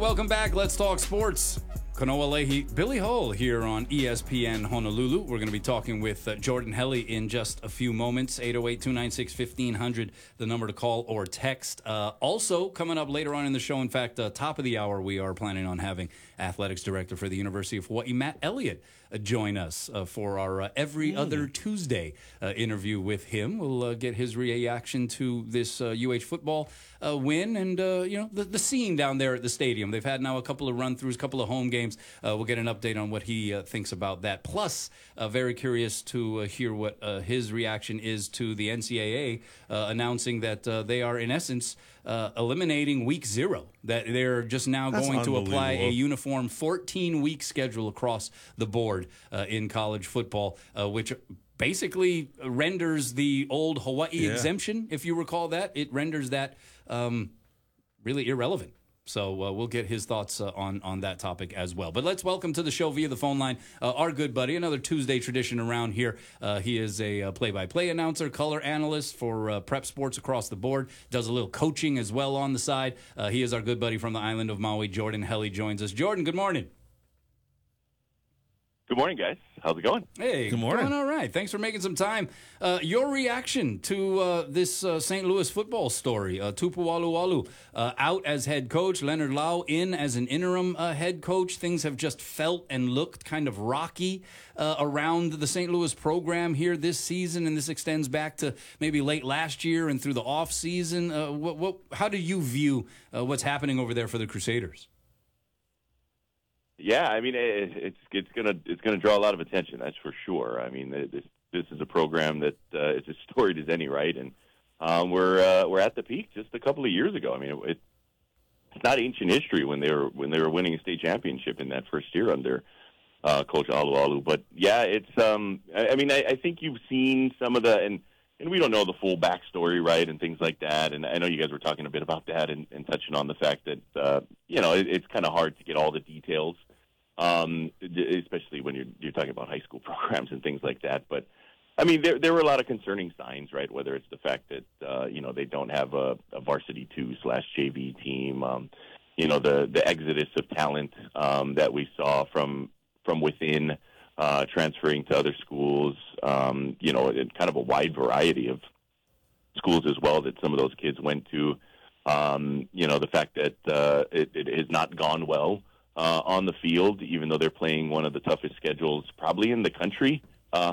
Welcome back. Let's talk sports. Kanoa Leahy, Billy Hull here on ESPN Honolulu. We're going to be talking with Jordan Helly in just a few moments. 808-296-1500, the number to call or text. Also, coming up later on in the show, in fact, top of the hour, we are planning on having Athletics Director for the University of Hawaii, Matt Elliott, join us for our every other Tuesday interview with him. We'll get his reaction to this UH football win and, the scene down there at the stadium. They've had now a couple of run-throughs, a couple of home games. We'll get an update on what he thinks about that. Plus, very curious to hear what his reaction is to the NCAA announcing that they are, in essence, eliminating week 0, that they're just now going to apply a uniform 14-week schedule across the board in college football, which basically renders the old Hawaii exemption, if you recall that. It renders that really irrelevant. So we'll get his thoughts on that topic as well. But let's welcome to the show via the phone line our good buddy, another Tuesday tradition around here. He is a play-by-play announcer, color analyst for prep sports across the board, does a little coaching as well on the side. He is our good buddy from the island of Maui. Jordan Helly joins us. Jordan, good morning. Good morning, guys. How's it going? Hey, good morning. Going all right. Thanks for making some time. Your reaction to this St. Louis football story. Tupu Alualu out as head coach, Leonard Lau in as an interim head coach. Things have just felt and looked kind of rocky around the St. Louis program here this season, and this extends back to maybe late last year and through the off season. How do you view what's happening over there for the Crusaders? Yeah, I mean it's gonna draw a lot of attention. That's for sure. I mean this is a program that is as storied as any, right? And we're at the peak just a couple of years ago. I mean it's not ancient history when they were winning a state championship in that first year under Coach Alualu. But yeah, it's I think you've seen some of the and we don't know the full backstory, right, and things like that. And I know you guys were talking a bit about that and touching on the fact that it's kind of hard to get all the details. Especially when you're talking about high school programs and things like that. But, I mean, there were a lot of concerning signs, right, whether it's the fact that, they don't have a varsity 2/JV team, the exodus of talent that we saw from within transferring to other schools, kind of a wide variety of schools as well that some of those kids went to. The fact that it has not gone well on the field, even though they're playing one of the toughest schedules probably in the country,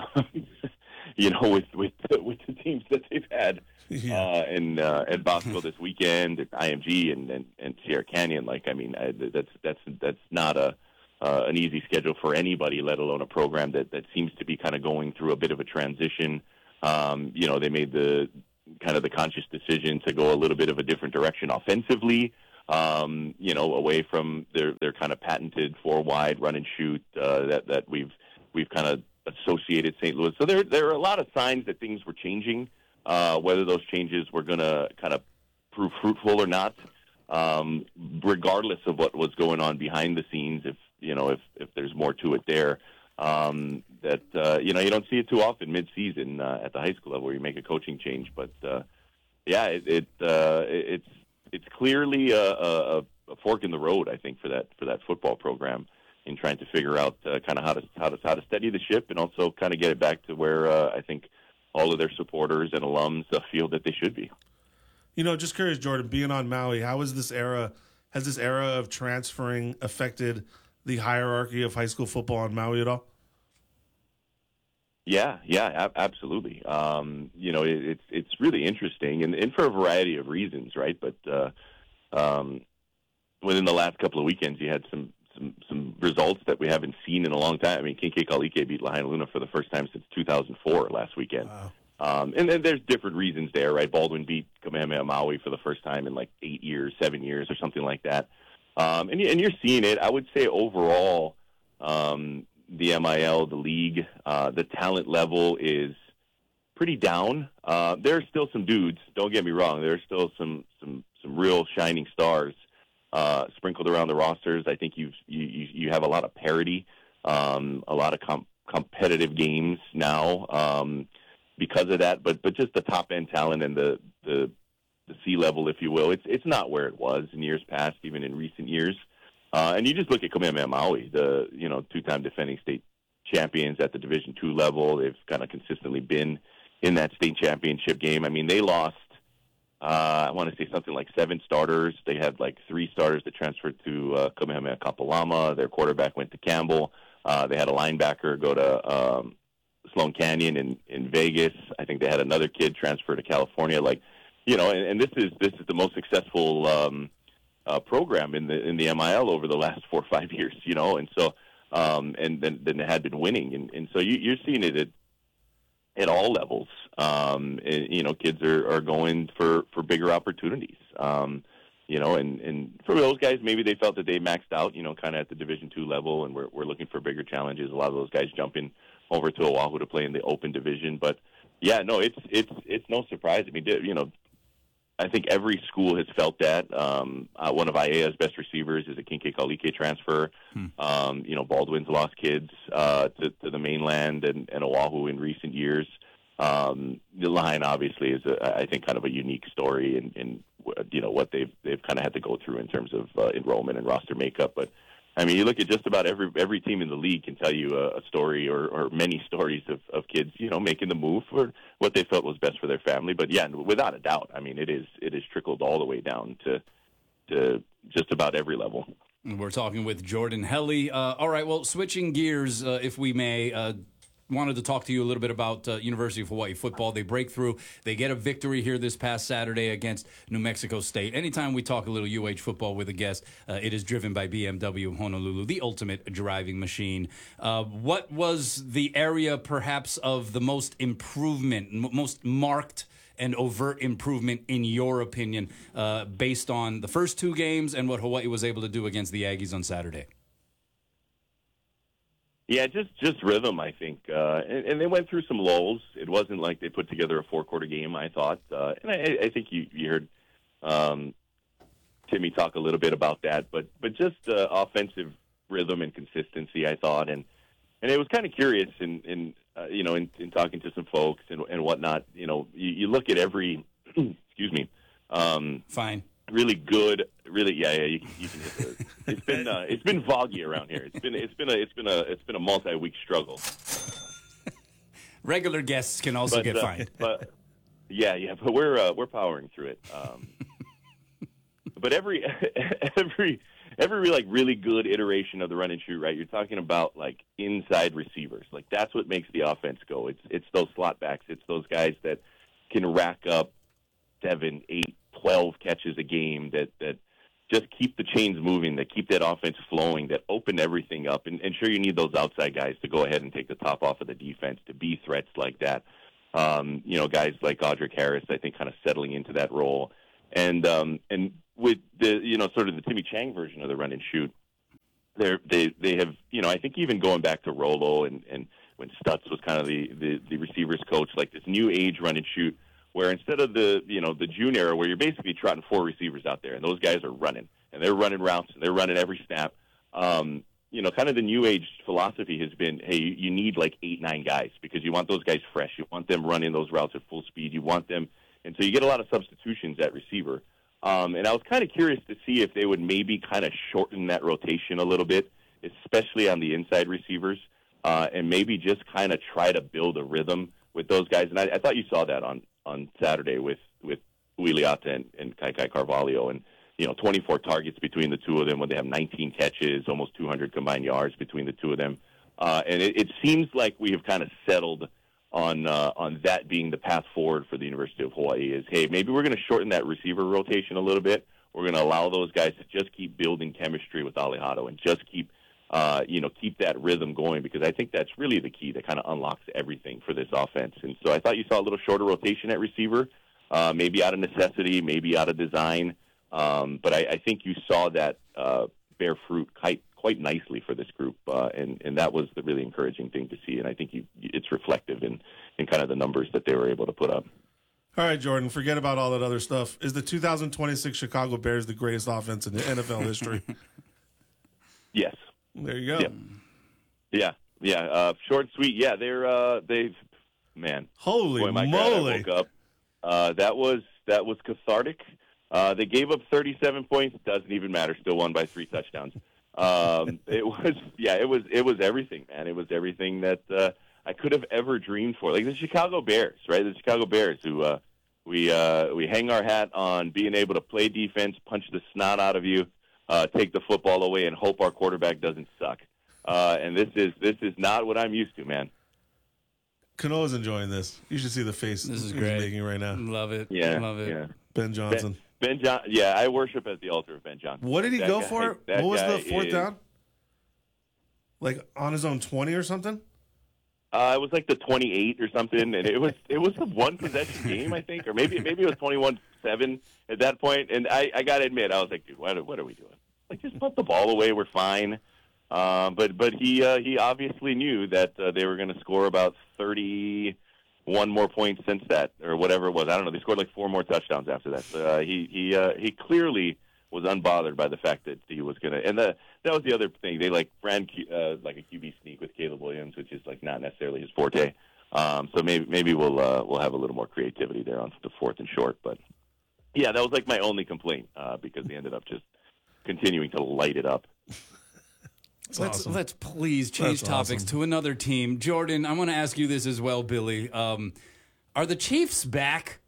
with the teams that they've had at Bosco this weekend, at IMG and Sierra Canyon. That's not an easy schedule for anybody, let alone a program that seems to be kind of going through a bit of a transition. They made the conscious decision to go a little bit of a different direction offensively, away from their kind of patented 4-wide run and shoot that we've kind of associated St. Louis. So there are a lot of signs that things were changing. Whether those changes were going to kind of prove fruitful or not, regardless of what was going on behind the scenes, if there's more to it there, you don't see it too often mid-season at the high school level where you make a coaching change. But it's clearly a fork in the road, I think, for that football program in trying to figure out kind of how to steady the ship and also kind of get it back to where I think all of their supporters and alums feel that they should be. Just curious, Jordan, being on Maui, has this era of transferring affected the hierarchy of high school football on Maui at all? Yeah, absolutely. It's really interesting, and for a variety of reasons, right? But within the last couple of weekends, you had some results that we haven't seen in a long time. I mean, Kinke Kalike beat Lahaina Luna for the first time since 2004 last weekend. Wow. And then there's different reasons there, right? Baldwin beat Kamehameha Maui for the first time in like 7 years or something like that. And you're seeing it. I would say overall, the MIL, the league, the talent level is pretty down. There are still some dudes. Don't get me wrong. There are still some real shining stars sprinkled around the rosters. I think you have a lot of parity, a lot of competitive games now because of that. But just the top end talent and the sea level, if you will, it's not where it was in years past, even in recent years. And you just look at Kamehameha Maui, the two-time defending state champions at the Division II level. They've kind of consistently been in that state championship game. I mean, they lost, I want to say something like 7 starters. They had like 3 starters that transferred to Kamehameha Kapalama. Their quarterback went to Campbell. They had a linebacker go to Sloan Canyon in Vegas. I think they had another kid transfer to California. Like, and this is the most successful program in the MIL over the last 4 or 5 years. And so and then they had been winning, and so you're seeing it at all levels. Kids are going for bigger opportunities. And for those guys, maybe they felt that they maxed out, kind of at the Division II level, and we're looking for bigger challenges. A lot of those guys jumping over to Oahu to play in the Open Division. But yeah, no, it's no surprise. I mean, I think every school has felt that. One of IA's best receivers is a Kinke Kalike transfer. Baldwin's lost kids to the mainland and Oahu in recent years. The line obviously is, I think, kind of a unique story in what they've kind of had to go through in terms of enrollment and roster makeup. But I mean, you look at just about every team in the league can tell you a story or many stories of kids, making the move for what they felt was best for their family. But yeah, without a doubt, I mean, it is trickled all the way down to just about every level. We're talking with Jordan Helly. All right, well, switching gears, if we may, wanted to talk to you a little bit about University of Hawaii football. They break through. They get a victory here this past Saturday against New Mexico State. Anytime we talk a little UH football with a guest, it is driven by BMW of Honolulu, the ultimate driving machine. What was the area perhaps of the most improvement, most marked and overt improvement in your opinion, based on the first 2 games and what Hawaii was able to do against the Aggies on Saturday? Yeah, just rhythm, I think. And they went through some lulls. It wasn't like they put together a 4-quarter game, I thought. And I think you heard Timmy talk a little bit about that. But just offensive rhythm and consistency, I thought. And it was kind of curious in talking to some folks and whatnot. You look at every, excuse me. Fine. Really good, really, yeah. You can hit it's been foggy around here. It's been a multi-week struggle. Regular guests can also get fined. But but we're powering through it. But every like really good iteration of the run and shoot, right? You're talking about like inside receivers. Like that's what makes the offense go. It's those slot backs. It's those guys that can rack up 7, 8, 12 catches a game that just keep the chains moving, that keep that offense flowing, that open everything up. And sure, you need those outside guys to go ahead and take the top off of the defense to be threats like that. Guys like Audric Harris, I think, kind of settling into that role. And with the, sort of the Timmy Chang version of the run and shoot, they have, I think even going back to Rolo and when Stutz was kind of the receivers coach, like this new age run and shoot, where instead of the June era where you're basically trotting 4 receivers out there and those guys are running and they're running routes and they're running every snap, kind of the new age philosophy has been, hey, you need like 8, 9 guys because you want those guys fresh. You want them running those routes at full speed. You want them, and so you get a lot of substitutions at receiver. And I was kind of curious to see if they would maybe kind of shorten that rotation a little bit, especially on the inside receivers, and maybe just kind of try to build a rhythm with those guys. And I thought you saw that on Saturday with Uiliata and Kaikai Carvalho, and 24 targets between the two of them when they have 19 catches, almost 200 combined yards between the two of them. And it seems like we have kind of settled on that being the path forward for the University of Hawaii is, hey, maybe we're going to shorten that receiver rotation a little bit. We're going to allow those guys to just keep building chemistry with Alejado and just keep that rhythm going, because I think that's really the key that kind of unlocks everything for this offense. And so I thought you saw a little shorter rotation at receiver, maybe out of necessity, maybe out of design. But I think you saw that bear fruit quite nicely for this group, and that was the really encouraging thing to see. And I think it's reflective in kind of the numbers that they were able to put up. All right, Jordan, forget about all that other stuff. Is the 2026 Chicago Bears the greatest offense in the NFL history? Yes. There you go. Yeah. Short and sweet. Yeah, they've man. Holy boy, my moly! God, I woke up. That was cathartic. They gave up 37 points. Doesn't even matter. Still won by 3 touchdowns. It was everything, man. It was everything that I could have ever dreamed for. Like the Chicago Bears, right? The Chicago Bears, who we hang our hat on being able to play defense, punch the snot out of you, take the football away, and hope our quarterback doesn't suck. And this is not what I'm used to, man. Canoa's enjoying this. You should see the face This is he's great. making right now. Love it. Yeah, Love it. yeah. Ben Johnson. Yeah, I worship at the altar of Ben Johnson. What did he go for? That What was guy the fourth is- down? Like on his own 20 or something? It was like the 28 or something, and it was the one possession game, I think, or maybe it was 21-7 at that point. And I got to admit, I was like, dude, what are we doing? Like, just put the ball away. We're fine. But he obviously knew that they were going to score about 31 more points since that, or whatever it was. I don't know. They scored like 4 more touchdowns after that. So he clearly was unbothered by the fact that he was going to. And that was the other thing. They ran like a QB sneak with Caleb Williams, which is like not necessarily his forte. So maybe we'll have a little more creativity there on the 4th and short. But yeah, that was like my only complaint because they ended up just continuing to light it up. Let's please change topics to another team. Jordan, I want to ask you this as well, Billy. Are the Chiefs back?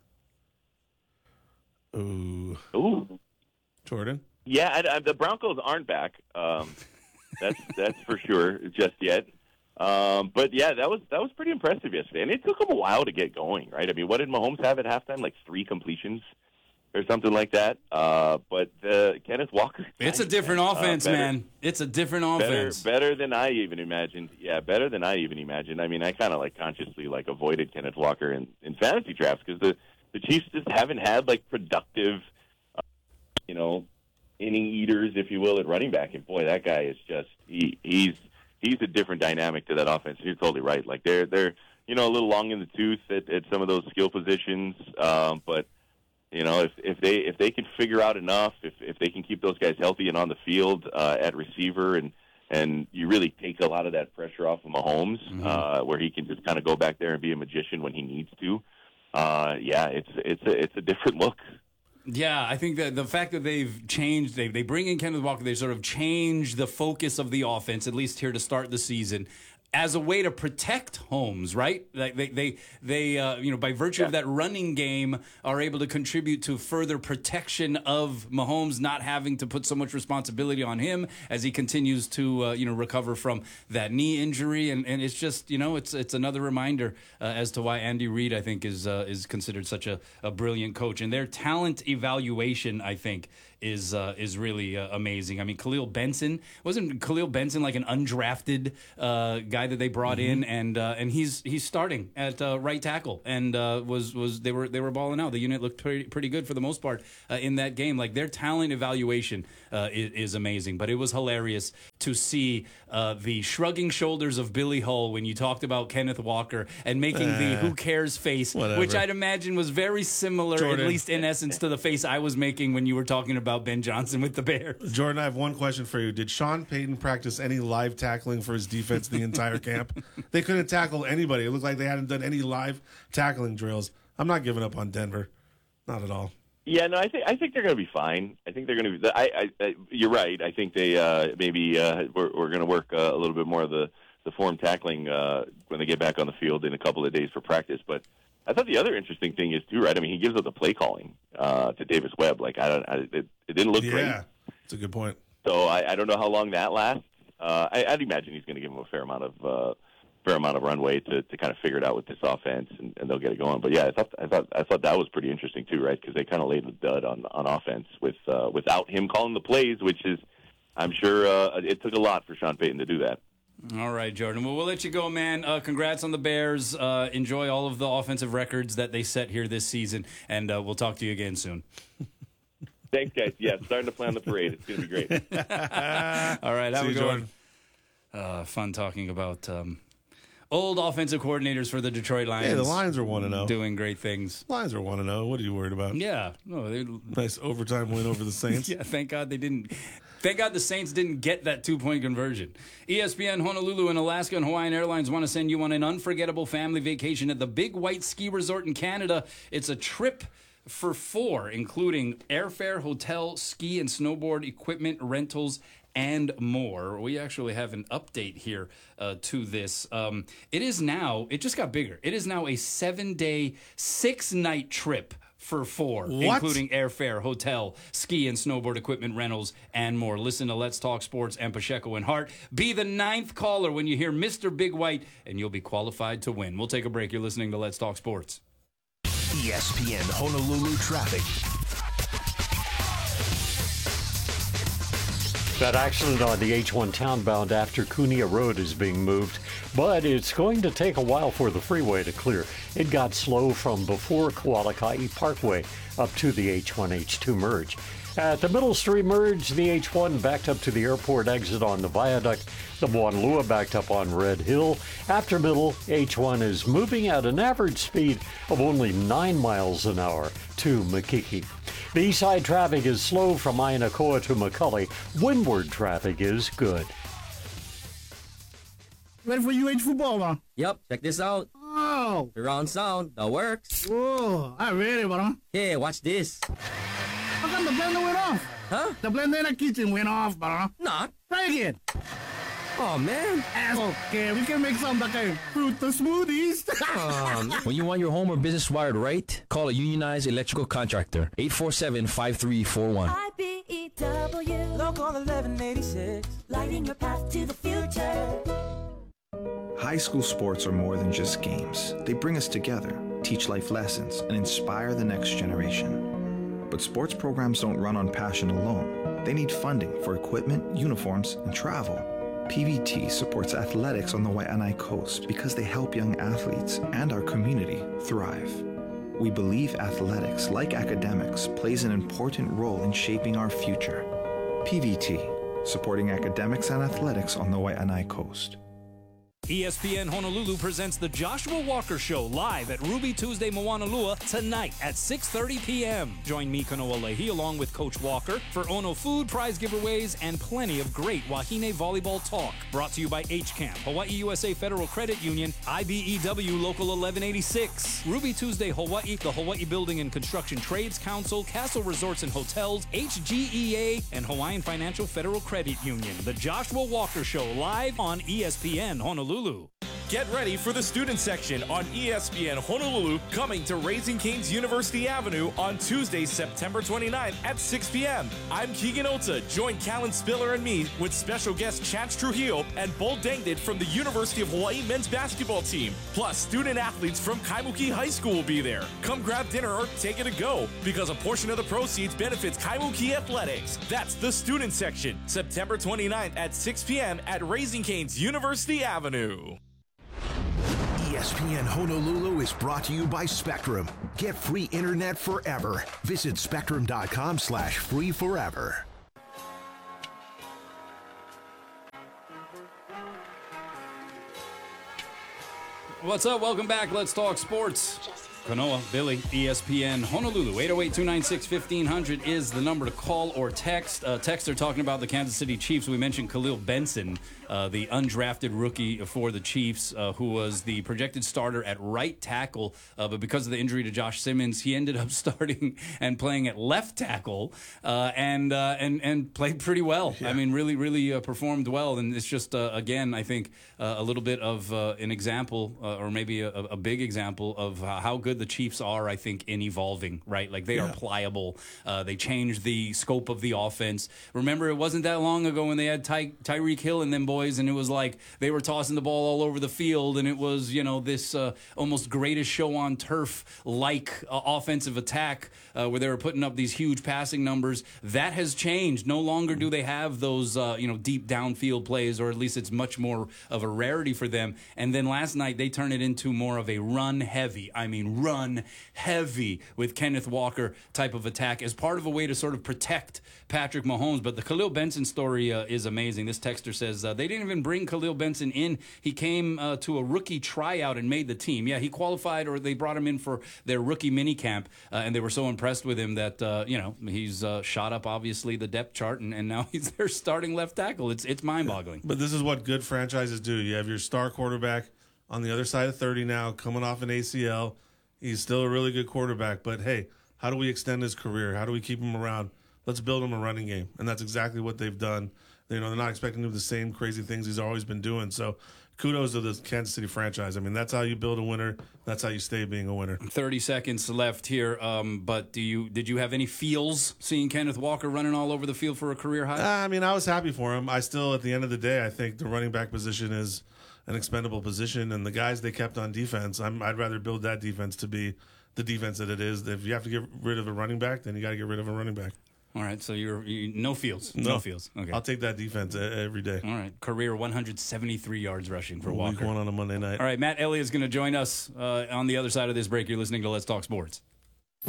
Ooh. Jordan? Yeah, the Broncos aren't back. That's for sure just yet. But yeah, that was pretty impressive yesterday, and it took them a while to get going, right? I mean, what did Mahomes have at halftime? Like 3 completions or something like that. But Kenneth Walker. It's a different offense, man. It's a different offense. Better than I even imagined. Yeah, better than I even imagined. I mean, I kind of consciously avoided Kenneth Walker in fantasy drafts because the Chiefs just haven't had productive, inning eaters, if you will, at running back. And boy, that guy is just he's a different dynamic to that offense. You're totally right. Like they're a little long in the tooth at some of those skill positions, but. If they can figure out enough, if they can keep those guys healthy and on the field at receiver, and you really take a lot of that pressure off of Mahomes, where he can just kind of go back there and be a magician when he needs to. It's a different look. Yeah, I think that the fact that they've changed, they bring in Kenneth Walker, they sort of change the focus of the offense, at least here to start the season, as a way to protect Holmes, right? Like they by virtue of that running game, are able to contribute to further protection of Mahomes, not having to put so much responsibility on him as he continues to recover from that knee injury, and it's just it's another reminder as to why Andy Reid, I think, is considered such a brilliant coach, and their talent evaluation, I think, is really amazing. I mean, wasn't Khalil Benson like an undrafted guy that they brought in, and he's starting at right tackle, and they were balling out. The unit looked pretty good for the most part in that game. Like their talent evaluation is amazing, but it was hilarious to see the shrugging shoulders of Billy Hull when you talked about Kenneth Walker and making the who cares face, which I'd imagine was very similar, Jordan, at least in essence, to the face I was making when you were talking about Ben Johnson with the Bears. Jordan, I have one question for you. Did Sean Payton practice any live tackling for his defense the entire camp? They couldn't tackle anybody. It looked like they hadn't done any live tackling drills. I'm not giving up on Denver. Not at all. Yeah, no, I think they're going to be fine. I think they're going to be. You're right. I think they we're going to work a little bit more of the form tackling when they get back on the field in a couple of days for practice. But I thought the other interesting thing is too, right? I mean, he gives up the play calling to Davis Webb. Like it didn't look great. Yeah, that's a good point. So I don't know how long that lasts. I'd imagine he's going to give him a fair amount of runway to kind of figure it out with this offense, and they'll get it going. But yeah, I thought that was pretty interesting too, right? Because they kind of laid the dud on offense without him calling the plays, which is, I'm sure, it took a lot for Sean Payton to do that. All right, Jordan. Well, we'll let you go, man. Congrats on the Bears. Enjoy all of the offensive records that they set here this season, and we'll talk to you again soon. Thanks, guys. Yeah, starting to plan the parade. It's going to be great. All right, have a good one. Fun talking about old offensive coordinators for the Detroit Lions. Hey, the Lions are 1-0. Doing great things. Lions are 1-0. What are you worried about? Yeah. No, nice overtime win over the Saints. Yeah, thank God they didn't. Thank God the Saints didn't get that 2-point conversion. ESPN Honolulu and Alaska and Hawaiian Airlines want to send you on an unforgettable family vacation at the Big White Ski Resort in Canada. It's a trip for 4, including airfare, hotel, ski and snowboard equipment rentals, and more. We actually have an update here to this. It just got bigger. It is now a 7-day, 6-night trip for 4, including airfare, hotel, ski and snowboard equipment rentals, and more. Listen to Let's Talk Sports and Pacheco and Hart. Be the 9th caller when you hear Mr. Big White, and you'll be qualified to win. We'll take a break. You're listening to Let's Talk Sports. ESPN Honolulu traffic. That accident on the H1 townbound after Cunha Road is being moved, but it's going to take a while for the freeway to clear. It got slow from before Kualakai Parkway up to the H1-H2 merge. At the Middle Street merge, the H1 backed up to the airport exit on the viaduct. The Moanalua backed up on Red Hill. After Middle, H1 is moving at an average speed of only 9 miles an hour to Makiki. The east side traffic is slow from Ainakoa to McCully. Windward traffic is good. Ready for UH football, huh? Yep, check this out. Oh. Surround sound, that works. Whoa, I'm ready, bro. Hey, watch this. How come the blender went off? Huh? The blender in the kitchen went off, bro. Not. Try again. Oh, man. Okay, we can make some that kind of fruit smoothies. When you want your home or business wired right, call a unionized electrical contractor. 847-5341. IBEW Local 1186, lighting your path to the future. High school sports are more than just games. They bring us together, teach life lessons, and inspire the next generation. But sports programs don't run on passion alone. They need funding for equipment, uniforms, and travel. PVT supports athletics on the Waianae Coast because they help young athletes and our community thrive. We believe athletics, like academics, plays an important role in shaping our future. PVT, supporting academics and athletics on the Waianae Coast. ESPN Honolulu presents the Joshua Walker Show live at Ruby Tuesday Moanalua tonight at 6:30 p.m. Join me, Kanoa Leahy, along with Coach Walker for Ono food, prize giveaways, and plenty of great Wahine volleyball talk. Brought to you by HCAMP, Hawaii USA Federal Credit Union, IBEW Local 1186, Ruby Tuesday Hawaii, the Hawaii Building and Construction Trades Council, Castle Resorts and Hotels, HGEA, and Hawaiian Financial Federal Credit Union. The Joshua Walker Show live on ESPN Honolulu. Get ready for the student section on ESPN Honolulu, coming to Raising Cane's University Avenue on Tuesday, September 29th at 6 p.m. I'm Keegan Ota. Join Callan Spiller and me with special guest Chance Trujillo and Bull Dangdid from the University of Hawaii men's basketball team. Plus, student athletes from Kaimuki High School will be there. Come grab dinner or take it to go, because a portion of the proceeds benefits Kaimuki Athletics. That's the student section, September 29th at 6 p.m. at Raising Cane's University Avenue. ESPN Honolulu is brought to you by Spectrum. Get free internet forever. Visit spectrum.com/free forever. What's up? Welcome back. Let's talk sports. Kanoa, Billy, ESPN Honolulu. 808-296-1500 is the number to call or text. Texter talking about the Kansas City Chiefs. We mentioned Khalil Benson, the undrafted rookie for the Chiefs, who was the projected starter at right tackle. But because of the injury to Josh Simmons, he ended up starting and playing at left tackle and played pretty well. Yeah. I mean, really performed well. And it's just, again, I think a little bit of an example or maybe a big example of how good the Chiefs are, I think, in evolving, right? Like, they are pliable. They changed the scope of the offense. Remember, it wasn't that long ago when they had Tyreek Hill and them boys, and it was like they were tossing the ball all over the field, and it was, this almost greatest show on turf-like offensive attack where they were putting up these huge passing numbers. That has changed. No longer do they have those, deep downfield plays, or at least it's much more of a rarity for them. And then last night, they turned it into more of a run-heavy. I mean, run heavy with Kenneth Walker type of attack as part of a way to sort of protect Patrick Mahomes. But the Khalil Benson story is amazing. This texter says they didn't even bring Khalil Benson in. He came to a rookie tryout and made the team. Yeah, he qualified, or they brought him in for their rookie minicamp, and they were so impressed with him that, he's shot up, obviously, the depth chart, and now he's their starting left tackle. It's mind-boggling. But this is what good franchises do. You have your star quarterback on the other side of 30 now, coming off an ACL. He's still a really good quarterback, but hey, how do we extend his career? How do we keep him around? Let's build him a running game, and that's exactly what they've done. They're not expecting to do the same crazy things he's always been doing. So kudos to the Kansas City franchise. I mean, that's how you build a winner. That's how you stay being a winner. 30 seconds left here. But did you have any feels seeing Kenneth Walker running all over the field for a career high? I mean, I was happy for him. I still, at the end of the day, I think the running back position is an expendable position, and the guys they kept on defense, I'd rather build that defense to be the defense that it is. If you have to get rid of a running back, then you got to get rid of a running back. All right, so you're no Fields. No Fields. Okay. I'll take that defense every day. All right, career 173 yards rushing for Walker. Week 1 on a Monday night. All right, Matt Elliott's going to join us on the other side of this break. You're listening to Let's Talk Sports.